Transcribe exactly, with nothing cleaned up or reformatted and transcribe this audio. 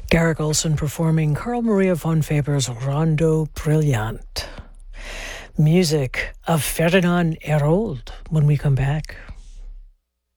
Garrick Olson performing Carl Maria von Weber's Rondo Brilliant. Music of Ferdinand Herold when we come back.